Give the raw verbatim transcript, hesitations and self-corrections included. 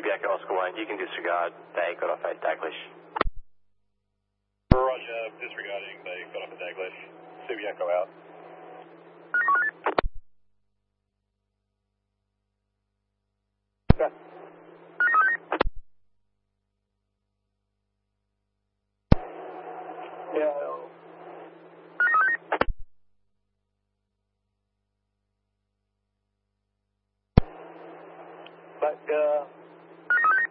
Echo Oscar one, you can disregard. They got off at Daglish. Roger, disregarding. They got off at Daglish. Subi Echo out. Okay. Yeah. But, uh...